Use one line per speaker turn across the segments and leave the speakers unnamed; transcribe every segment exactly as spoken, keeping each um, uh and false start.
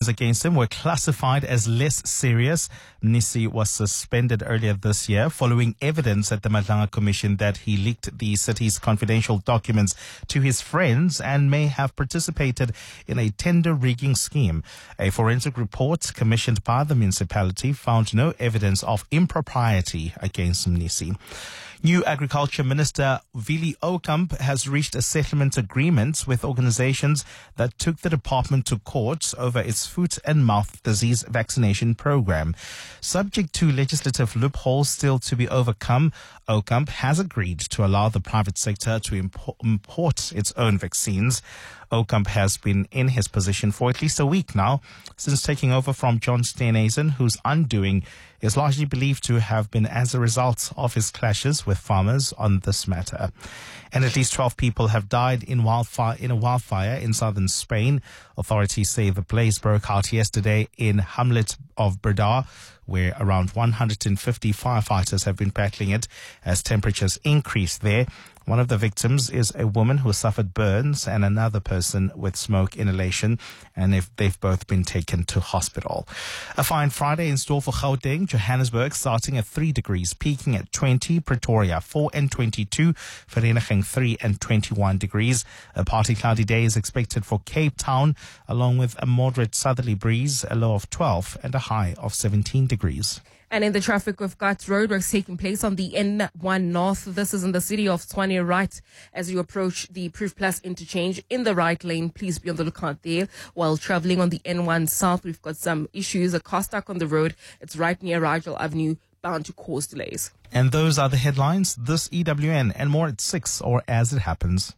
charges against him were classified as less serious. Mnisi was suspended earlier this year following evidence at the Madlanga Commission that he leaked the city's confidential documents to his friends and may have participated in a tender rigging scheme. A forensic report commissioned by the municipality found no evidence of impropriety against Mnisi. New Agriculture Minister Willie Oukamp has reached a settlement agreement with organizations that took the department to court over its foot and mouth disease vaccination program. Subject to legislative loopholes still to be overcome, Oukamp has agreed to allow the private sector to impo- import its own vaccines. Oukamp has been in his position for at least a week now, since taking over from John Steenhuisen, whose undoing is largely believed to have been as a result of his clashes with farmers on this matter. And at least twelve people have died in wildfire in a wildfire in southern Spain. Authorities say the blaze broke out yesterday in hamlet of Berdar, where around one hundred fifty firefighters have been battling it as temperatures increase there. One of the victims is a woman who suffered burns and another person with smoke inhalation, and if they've both been taken to hospital. A fine Friday in store for Gauteng, Johannesburg starting at three degrees, peaking at twenty, Pretoria four and twenty-two, Vereeniging three and twenty-one degrees. A partly cloudy day is expected for Cape Town, along with a moderate southerly breeze, a low of twelve and a high of seventeen degrees.
And in the traffic, we've got roadworks taking place on the N one North. This is in the city of Tshwane, right as you approach the Proof Plus interchange in the right lane. Please be on the lookout there. While traveling on the N one South, we've got some issues. A car stuck on the road. It's right near Rigel Avenue, bound to cause delays.
And those are the headlines. This E W N and more at six, or as it happens.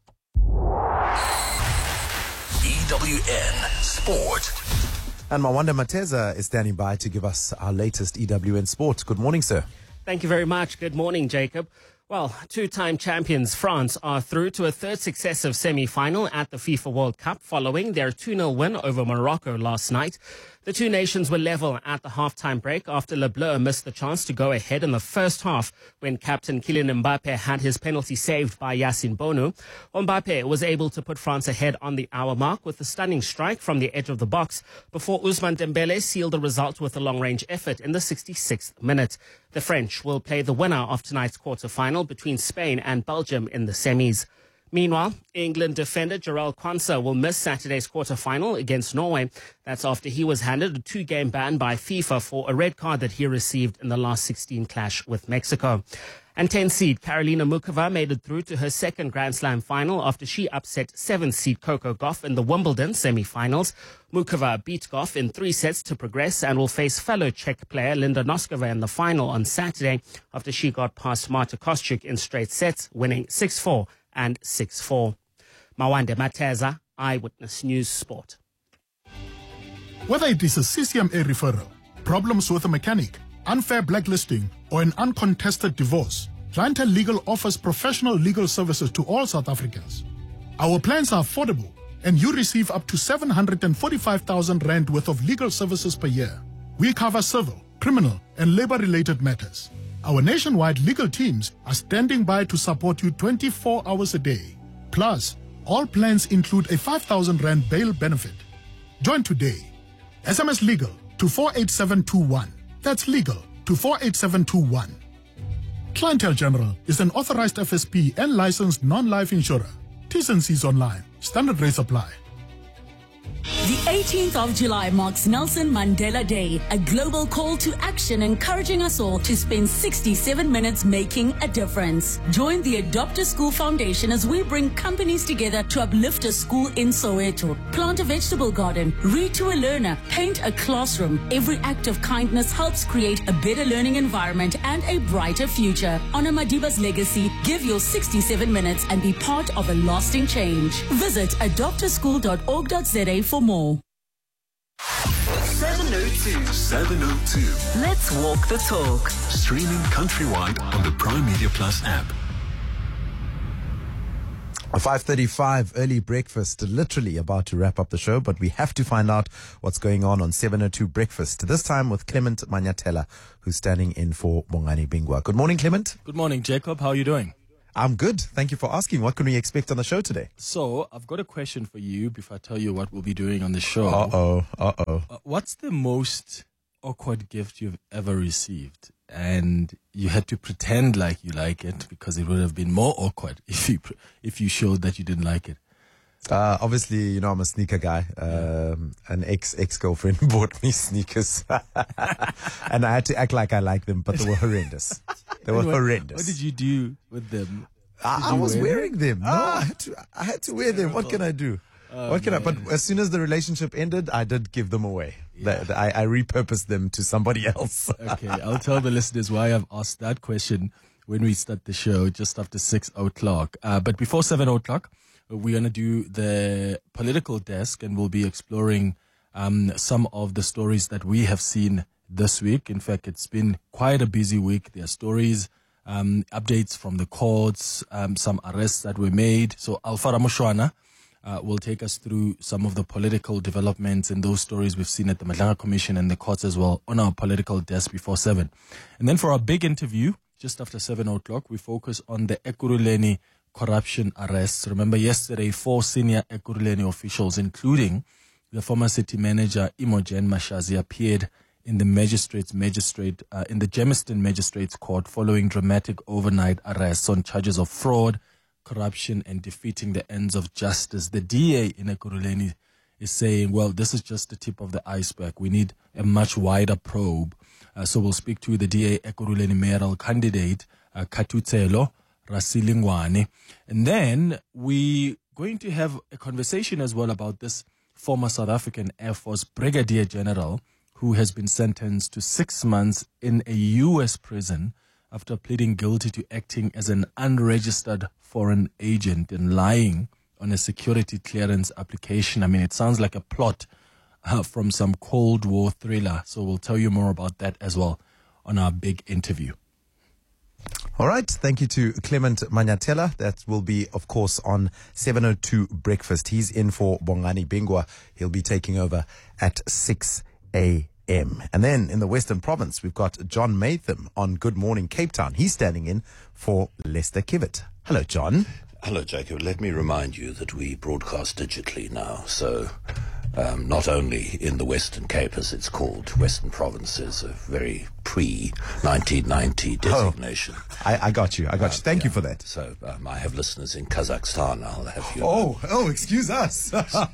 E W N Sport.
And Mawanda Mateza is standing by to give us our latest E W N Sport. Good morning, sir.
Thank you very much. Good morning, Jacob. Well, two-time champions France are through to a third successive semi-final at the FIFA World Cup following their two nil win over Morocco last night. The two nations were level at the half-time break after Le Bleu missed the chance to go ahead in the first half when captain Kylian Mbappe had his penalty saved by Yassine Bonu. Mbappe was able to put France ahead on the hour mark with a stunning strike from the edge of the box before Ousmane Dembele sealed the result with a long-range effort in the sixty-sixth minute. The French will play the winner of tonight's quarter-final between Spain and Belgium in the semis. Meanwhile, England defender Jarell Quansah will miss Saturday's quarter-final against Norway. That's after he was handed a two-game ban by FIFA for a red card that he received in the last sixteen clash with Mexico. And ten-seed Karolina Muchova made it through to her second Grand Slam final after she upset seventh-seed Coco Gauff in the Wimbledon semi-finals. Muchova beat Gauff in three sets to progress and will face fellow Czech player Linda Noskova in the final on Saturday after she got past Marta Kostyuk in straight sets, winning six four and six four. Mawanda Mateza, Eyewitness News Sport.
Whether it is a C C M A referral, problems with a mechanic, unfair blacklisting, or an uncontested divorce, Clientele Legal offers professional legal services to all South Africans. Our plans are affordable, and you receive up to seven hundred forty-five thousand rand worth of legal services per year. We cover civil, criminal, and labor-related matters. Our nationwide legal teams are standing by to support you twenty-four hours a day. Plus, all plans include a five thousand rand bail benefit. Join today. S M S LEGAL to four eight seven two one. That's legal to four eight seven two one. Clientele General is an authorized F S P and licensed non-life insurer. T's and C's online. Standard rates apply.
The eighteenth of July marks Nelson Mandela Day, a global call to action encouraging us all to spend sixty-seven minutes making a difference. Join the Adopt a School Foundation as we bring companies together to uplift a school in Soweto. Plant a vegetable garden, read to a learner, paint a classroom. Every act of kindness helps create a better learning environment and a brighter future. Honor Madiba's legacy, give your sixty-seven minutes and be part of a lasting change. Visit adopt a school dot org dot za for more.
seven oh two. seven oh two.
Let's walk the talk.
Streaming countrywide on the Prime Media Plus app.
five thirty-five, early breakfast, literally about to wrap up the show, but we have to find out what's going on on seven oh two Breakfast, this time with Clement Manyatela, who's standing in for Bongani Bingwa. Good morning, Clement.
Good morning, Jacob. How are you doing?
I'm good. Thank you for asking. What can we expect on the show today?
So, I've got a question for you before I tell you what we'll be doing on the show.
Uh-oh, uh-oh.
Uh, what's the most awkward gift you've ever received? And you had to pretend like you like it because it would have been more awkward if you if you showed that you didn't like it.
Uh, obviously, you know, I'm a sneaker guy. Um, an ex, ex-girlfriend bought me sneakers. And I had to act like I liked them, but they were horrendous. They were
what,
horrendous.
What did you do with them?
I, I was wear wearing them. them. No, ah, I had to, I had to wear them. What can I do? Oh, what can man. I? But as soon as the relationship ended, I did give them away. Yeah. The, the, I, I repurposed them to somebody else.
Okay, I'll tell the listeners why I've asked that question when we start the show just after six o'clock. Uh, but before seven o'clock, we're going to do the political desk and we'll be exploring um, some of the stories that we have seen this week. In fact, it's been quite a busy week. There are stories, um, updates from the courts, um, some arrests that were made. So Alfara Mushwana uh, will take us through some of the political developments and those stories we've seen at the Madlanga Commission and the courts as well on our political desk before seven. And then for our big interview, just after seven o'clock, we focus on the Ekurhuleni corruption arrests. Remember yesterday, four senior Ekurhuleni officials, including the former city manager Imogen Mashazi, appeared in the magistrates magistrate uh, in the Germiston Magistrates Court following dramatic overnight arrests on charges of fraud, corruption, and defeating the ends of justice. The D A in Ekurhuleni is saying, well, this is just the tip of the iceberg. We need a much wider probe. Uh, so we'll speak to the D A Ekurhuleni mayoral candidate, uh, Katutselo Rasilingwane. And then we're going to have a conversation as well about this former South African Air Force Brigadier General who has been sentenced to six months in a U S prison after pleading guilty to acting as an unregistered foreign agent and lying on a security clearance application. I mean, it sounds like a plot uh, from some Cold War thriller. So we'll tell you more about that as well on our big interview.
All right. Thank you to Clement Manyatela. That will be, of course, on seven oh two Breakfast. He's in for Bongani Bingwa. He'll be taking over at six a.m. And then in the Western Province, we've got John Matham on Good Morning Cape Town. He's standing in for Lester Kivitt. Hello, John.
Hello, Jacob. Let me remind you that we broadcast digitally now. So um, not only in the Western Cape, as it's called, Western Province is a very pre nineteen ninety designation.
Oh, I, I got you. I got uh, you. Thank
yeah.
you for that.
So um, I have listeners in Kazakhstan. I'll have you.
Oh, oh, excuse us.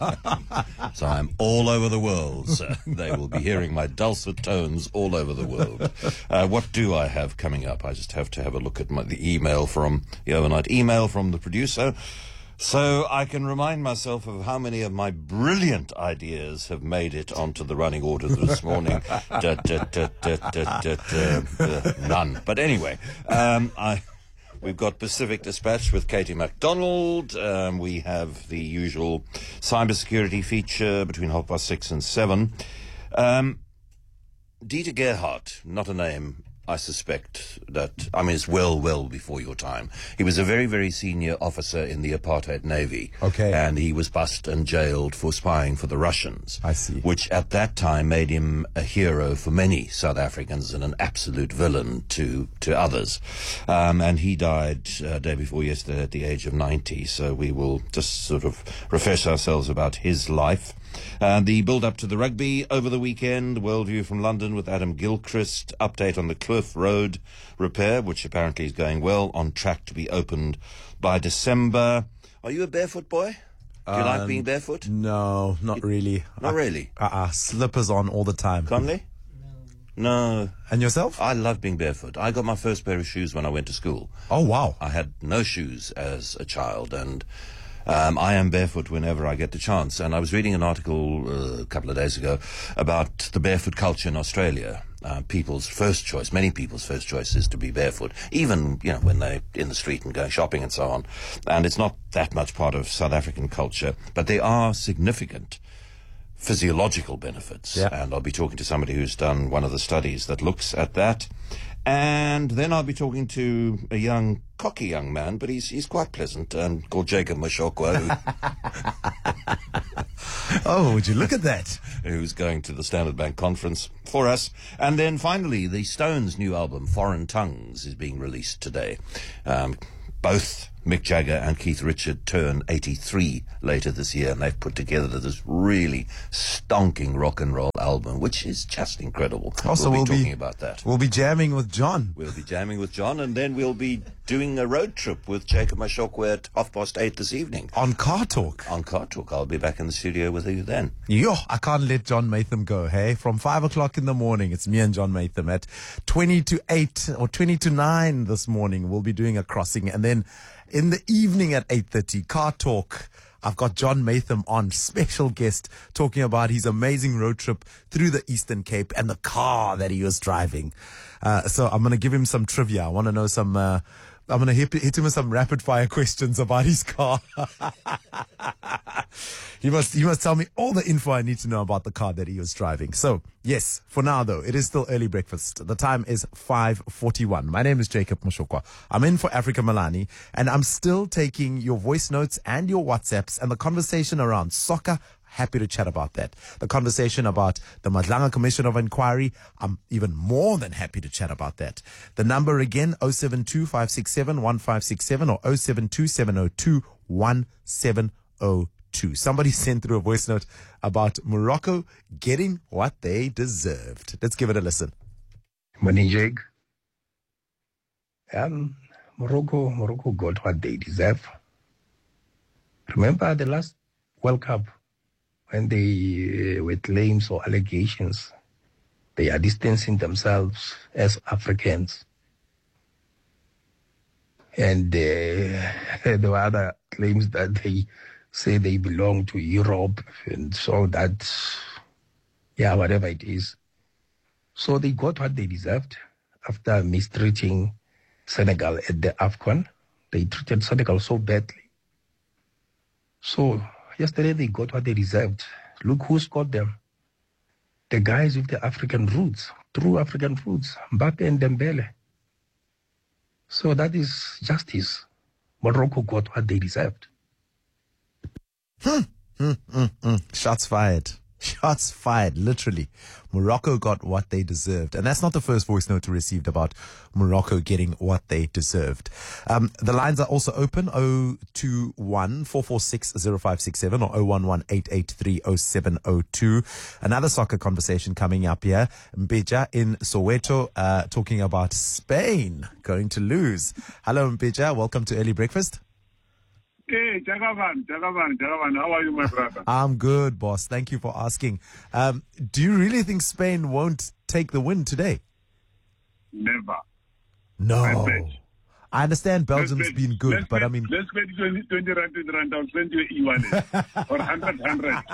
So I'm all over the world, sir. They will be hearing my dulcet tones all over the world. Uh, what do I have coming up? I just have to have a look at my, the email from the overnight email from the producer, so I can remind myself of how many of my brilliant ideas have made it onto the running order this morning. da, da, da, da, da, da, da, da, none. But anyway, um, I... We've got Pacific Dispatch with Katie MacDonald. Um, we have the usual cybersecurity feature between half past six and seven. Um, Dieter Gerhardt, not a name I suspect that, I mean, it's well, well before your time. He was a very, very senior officer in the apartheid Navy.
Okay.
And he was busted and jailed for spying for the Russians.
I see.
Which at that time made him a hero for many South Africans and an absolute villain to, to others. Um, and he died uh, day before yesterday at the age of ninety. So we will just sort of refresh ourselves about his life. Uh, the build-up to the rugby over the weekend, Worldview from London with Adam Gilchrist, update on the Cliff Road repair, which apparently is going well, on track to be opened by December. Are you a barefoot boy? Do you um, like being barefoot?
No, not you, really.
Not
I,
really?
Uh-uh, slippers on all the time.
Conley? No.
And yourself?
I love being barefoot. I got my first pair of shoes when I went to school.
Oh, wow.
I had no shoes as a child, and Um, I am barefoot whenever I get the chance. And I was reading an article uh, a couple of days ago about the barefoot culture in Australia. Uh, people's first choice, many people's first choice is to be barefoot, even, you know, when they're in the street and going shopping and so on. And it's not that much part of South African culture, but there are significant physiological benefits.
Yeah.
And I'll be talking to somebody who's done one of the studies that looks at that. And then I'll be talking to a young, cocky young man, but he's he's quite pleasant, and called Jacob Mashokwa. Who,
oh, would you look at that?
Who's going to the Standard Bank conference for us. And then finally, the Stones' new album, Foreign Tongues, is being released today. Um, both Mick Jagger and Keith Richard turn eighty-three later this year, and they've put together this really stonking rock and roll album, which is just incredible.
Also,
we'll be
we'll
talking
be,
about that.
We'll be jamming with John.
We'll be jamming with John, and then we'll be doing a road trip with Jacob Mashokwe at half past eight this evening.
On Car Talk.
On Car Talk. I'll be back in the studio with you then.
Yo, I can't let John Matham go, hey? From five o'clock in the morning, it's me and John Matham. At twenty to eight or twenty to nine this morning, we'll be doing a crossing. And then in the evening at eight thirty, Car Talk. I've got John Matham on, special guest, talking about his amazing road trip through the Eastern Cape and the car that he was driving. Uh, so I'm going to give him some trivia. I want to know some, uh, I'm going to hit, hit him with some rapid fire questions about his car. He must, he must tell me all the info I need to know about the car that he was driving. So, yes, for now though, it is still early breakfast. The time is five forty-one. My name is Jacob Mashokwe. I'm in for Africa Malani, and I'm still taking your voice notes and your WhatsApps and the conversation around soccer. Happy to chat about that. The conversation about the Madlanga Commission of Inquiry, I'm even more than happy to chat about that. The number again, zero seven two, five six seven, one five six seven or zero seven two, seven zero two, one seven zero two. Somebody sent through a voice note about Morocco getting what they deserved. Let's give it a listen.
Morning, Jake. Um, Morocco, Morocco got what they deserve. Remember the last World Cup when they, uh, with claims or allegations, they are distancing themselves as Africans. And uh, there were other claims that they say they belong to Europe, and so that, yeah, whatever it is. So they got what they deserved after mistreating Senegal at the AFCON. They treated Senegal so badly. So yesterday they got what they deserved. Look who scored them. The guys with the African roots, true African roots, Mbappe and Dembele. So that is justice. Morocco got what they deserved.
Hmm. Mm, mm, mm. Shots fired. Shots fired, literally. Morocco got what they deserved. And that's not the first voice note we received about Morocco getting what they deserved. Um, the lines are also open, zero two one, four four six, zero five six seven or zero one one, eight eight three, zero seven zero two. Another soccer conversation coming up here. Mbija in Soweto, uh, talking about Spain going to lose. Hello, Mbija. Welcome to Early Breakfast.
Hey, Jagavan, Jagavan, Jagavan, how are you, my brother?
I'm good, boss. Thank you for asking. Um, do you really think Spain won't take the win today?
Never.
No. I understand Belgium's
let's
been good,
let's
but
bet,
I mean...
Let's bet twenty, twenty rand, twenty rand, I'll send you an e-wallet. Or one hundred, one hundred. one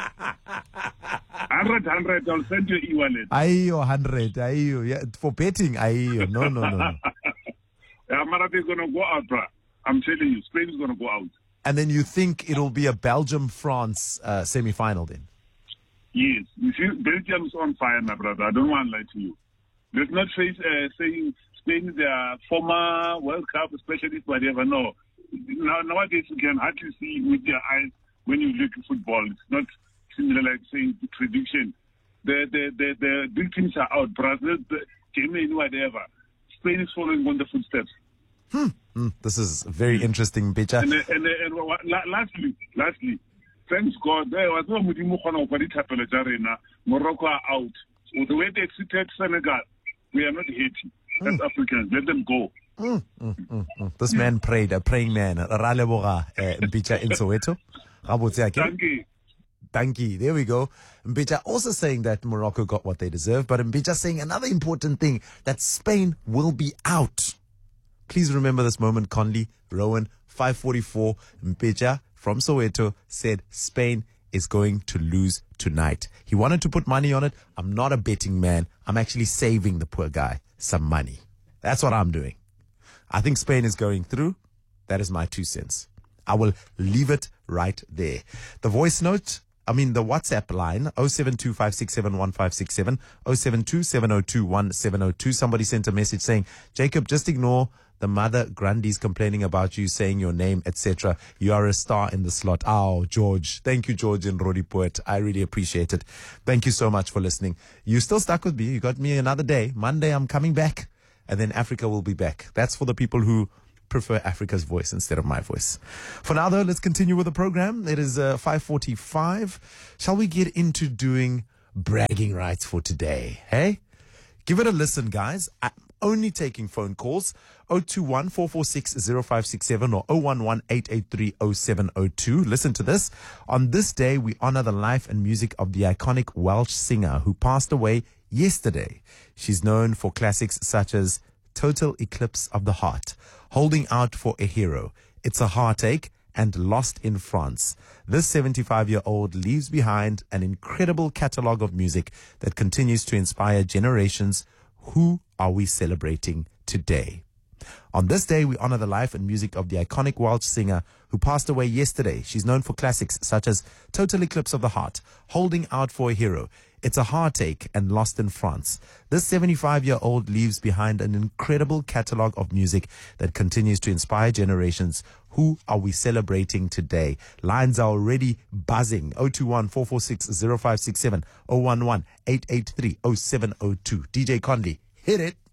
hundred, one hundred, I'll send you an e-wallet.
Ayo, one hundred, ayo. Yeah, for betting, ayo. No, no, no, no.
Yeah, Marathi is going to go out, bro. I'm telling you, Spain is going to go out.
And then you think it'll be a Belgium-France uh, semi-final then?
Yes. You see, Belgium's on fire, my brother. I don't want to lie to you. Let's not face uh, saying Spain is their former World Cup specialist, whatever. No. Now, nowadays, you can hardly see with your eyes when you look at football. It's not similar like saying prediction. The, the, the, the big teams are out. Brazil, Germany, whatever. Spain is following on the footsteps.
Hmm. Mm, this is very interesting, Mbija.
And, and, and, and lastly, lastly, thanks God, there was no Morocco are out. So the way they treated Senegal, we are not happy. As mm. Africans, let them go.
Mm, mm, mm, mm. This man prayed, a praying man. Raleboga, Mbija in Soweto.
Thank you.
Thank you. There we go. Mbija also saying that Morocco got what they deserve, but Mbija saying another important thing, that Spain will be out. Please remember this moment, Conley, Rowan, five forty-four, Mbija from Soweto said Spain is going to lose tonight. He wanted to put money on it. I'm not a betting man. I'm actually saving the poor guy some money. That's what I'm doing. I think Spain is going through. That is my two cents. I will leave it right there. The voice note, I mean the WhatsApp line, zero seven two, five six seven, one five six seven, zero seven two, seven zero two, one seven zero two. Somebody sent a message saying, Jacob, just ignore the mother Grundy's complaining about you, saying your name, et cetera. You are a star in the slot. Oh, George. Thank you, George and Rodi Poet. I really appreciate it. Thank you so much for listening. You still stuck with me. You got me another day. Monday, I'm coming back. And then Africa will be back. That's for the people who prefer Africa's voice instead of my voice. For now, though, let's continue with the program. It is uh, five forty-five. Shall we get into doing bragging rights for today? Hey? Give it a listen, guys. I'm only taking phone calls. zero two one, four four six, zero five six seven or zero one one, eight eight three, zero seven zero two. Listen to this. On this day, we honor the life and music of the iconic Welsh singer who passed away yesterday. She's known for classics such as Total Eclipse of the Heart, Holding Out for a Hero, It's a Heartache, and Lost in France. This seventy-five-year-old leaves behind an incredible catalogue of music that continues to inspire generations. Who are we celebrating today? On this day, we honor the life and music of the iconic Welsh singer who passed away yesterday. She's known for classics such as Total Eclipse of the Heart, Holding Out for a Hero, It's a Heartache, and Lost in France. This seventy-five-year-old leaves behind an incredible catalogue of music that continues to inspire generations. Who are we celebrating today? Lines are already buzzing. zero two one, four four six, zero five six seven, zero one one, eight eight three, zero seven zero two. D J Conley, hit it.